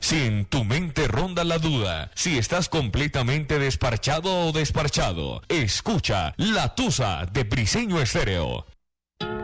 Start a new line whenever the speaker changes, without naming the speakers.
Si en tu mente ronda la duda, si estás completamente desparchado o desparchado, escucha La Tusa de Briseño Estéreo.